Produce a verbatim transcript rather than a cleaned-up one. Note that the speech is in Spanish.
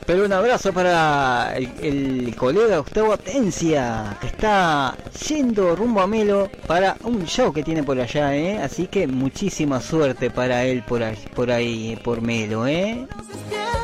Pero un abrazo para el, el colega Gustavo Atencia, que está yendo rumbo a Melo para un show que tiene por allá, ¿eh? Así que muchísima suerte para él por ahí, por ahí, por Melo, ¿eh?